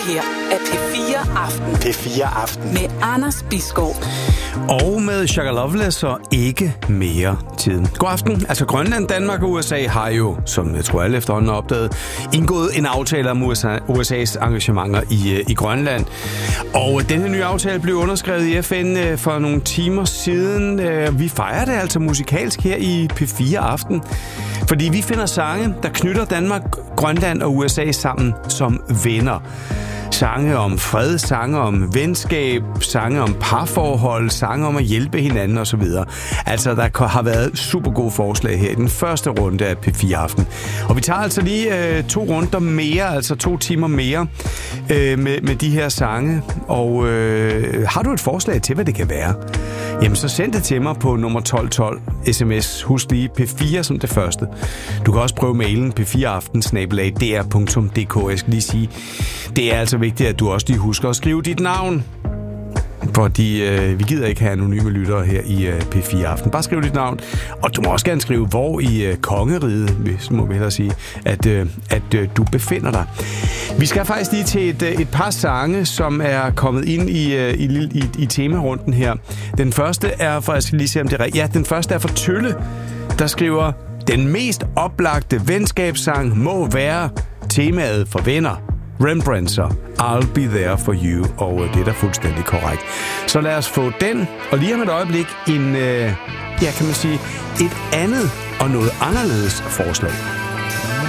her er P4 Aften. P4 Aften. Med Anders Bisgaard. Og med Shaka Loveless og ikke mere tiden. God aften. Altså Grønland, Danmark og USA har jo, som jeg tror alle efterhånden har opdaget, indgået en aftale om USA's engagementer i Grønland. Og den her nye aftale blev underskrevet i FN for nogle timer siden. Vi fejrer det altså musikalsk her i P4 Aften. Fordi vi finder sange, der knytter Danmark, Grønland og USA sammen som venner. Sange om fred, sange om venskab, sange om parforhold, sange om at hjælpe hinanden osv. Altså, der har været super gode forslag her i den første runde af P4 Aften. Og vi tager altså lige 2 runder mere, altså 2 timer mere med de her sange. Og har du et forslag til, hvad det kan være? Jamen, så send det til mig på nummer 1212 sms. Husk lige P4 som det første. Du kan også prøve mailen p4aften@dr.dk. Jeg skal lige sige, det er altså vigtigt, at du også lige husker at skrive dit navn. Fordi vi gider ikke have anonyme lyttere her i P4 Aften. Bare skriv dit navn. Og du må også gerne skrive, hvor i kongeriget, hvis må vi hellere sige, at du befinder dig. Vi skal faktisk lige til et par sange, som er kommet ind i temarunden her. Den første er, for jeg skal lige se om det er rigtigt. Ja, den første er fra Tølle, der skriver, den mest oplagte venskabssang må være temaet for venner. Rembrandts, I'll Be There For You, og det er da fuldstændig korrekt. Så lad os få den, og lige om et øjeblik kan man sige, et andet og noget anderledes forslag.